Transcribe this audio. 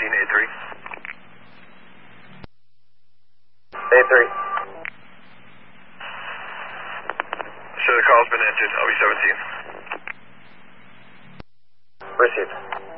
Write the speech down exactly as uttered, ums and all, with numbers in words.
seventeen, A three. A three. So the call's been entered. I'll be seventeen. Received.